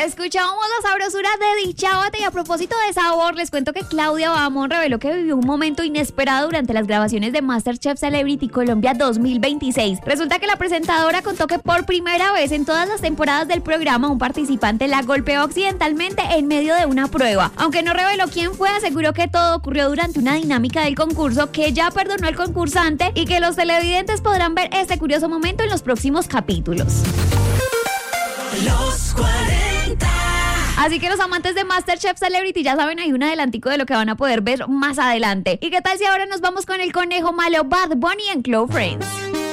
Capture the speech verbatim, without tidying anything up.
Escuchábamos la sabrosura de Dichábate y a propósito de sabor, les cuento que Claudia Bamón reveló que vivió un momento inesperado durante las grabaciones de MasterChef Celebrity Colombia dos mil veintiséis. Resulta que la presentadora contó que por primera vez en todas las temporadas del programa un participante la golpeó accidentalmente en medio de una prueba. Aunque no reveló quién fue, aseguró que todo ocurrió durante una dinámica del concurso, que ya perdonó al concursante y que los televidentes podrán ver este curioso momento en los próximos capítulos. Los cuarenta. Así que los amantes de MasterChef Celebrity ya saben, hay un adelantico de lo que van a poder ver más adelante. ¿Y qué tal si ahora nos vamos con el conejo malo Bad Bunny en Close Friends?